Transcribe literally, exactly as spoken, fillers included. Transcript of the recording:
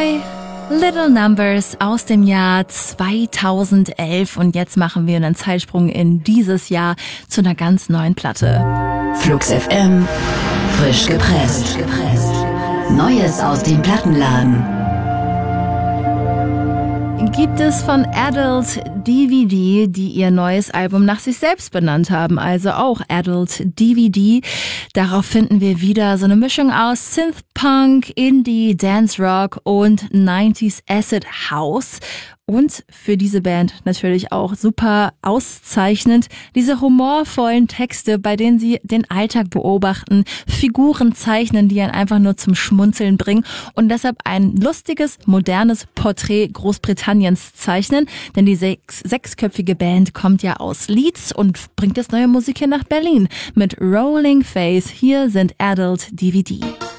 Boy, Little Numbers aus dem Jahr zweitausendelf und jetzt machen wir einen Zeitsprung in dieses Jahr zu einer ganz neuen Platte. Flux F M, frisch gepresst. Neues aus dem Plattenladen. Gibt es von Adult D V D, die ihr neues Album nach sich selbst benannt haben, also auch Adult D V D. Darauf finden wir wieder so eine Mischung aus Synthpunk, Indie, Dance Rock und neunziger Acid House. Und für diese Band natürlich auch super auszeichnend diese humorvollen Texte, bei denen sie den Alltag beobachten, Figuren zeichnen, die einen einfach nur zum Schmunzeln bringen und deshalb ein lustiges, modernes Porträt Großbritanniens zeichnen. Denn die sechs, sechsköpfige Band kommt ja aus Leeds und bringt jetzt neue Musik hier nach Berlin mit Rolling Face. Hier sind Adult D V D.